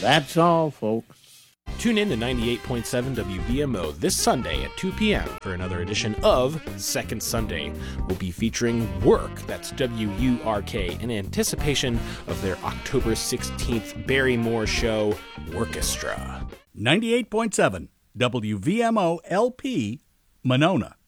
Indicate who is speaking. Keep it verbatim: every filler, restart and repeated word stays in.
Speaker 1: That's all, folks.
Speaker 2: Tune in to ninety-eight point seven W V M O this Sunday at two p.m. for another edition of Second Sunday. We'll be featuring Work, that's W U R K, in anticipation of their October sixteenth Barrymore show, Workestra.
Speaker 3: ninety-eight point seven W V M O L P, Monona.